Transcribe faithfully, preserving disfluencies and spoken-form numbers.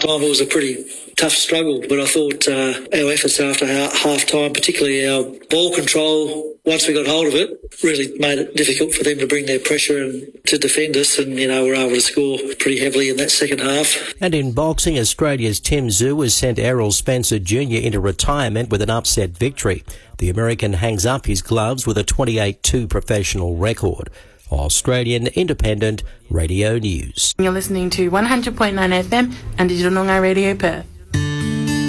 time it was a pretty tough struggle, but I thought uh, our efforts after half-time, particularly our ball control, once we got hold of it, really made it difficult for them to bring their pressure and to defend us, and, you know, we were able to score pretty heavily in that second half. And in boxing, Australia's Tim Tszyu has sent Errol Spencer Junior into retirement with an upset victory. The American hangs up his gloves with a twenty-eight two professional record. Australian Independent Radio News. You're listening to one hundred point nine F M and Digital Noongar Radio Perth.